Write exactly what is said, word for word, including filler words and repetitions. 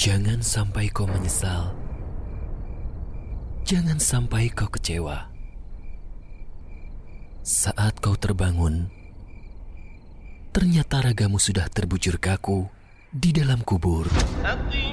Jangan sampai kau menyesal. Jangan sampai kau kecewa. Saat kau terbangun, ternyata ragamu sudah terbujur kaku di dalam kubur. Hati